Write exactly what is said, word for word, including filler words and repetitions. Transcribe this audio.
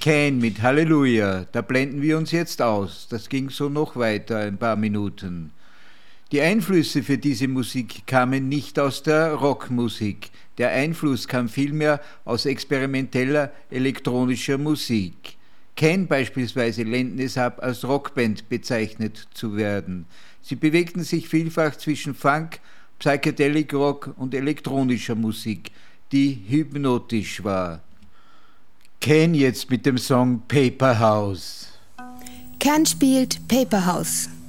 Can mit Halleluja, da blenden wir uns jetzt aus. Das ging so noch weiter, ein paar Minuten. Die Einflüsse für diese Musik kamen nicht aus der Rockmusik. Der Einfluss kam vielmehr aus experimenteller elektronischer Musik. Can beispielsweise lehnten es ab, als Rockband bezeichnet zu werden. Sie bewegten sich vielfach zwischen Funk, Psychedelic Rock und elektronischer Musik, die hypnotisch war. Can jetzt mit dem Song Paper House. Can spielt Paper House.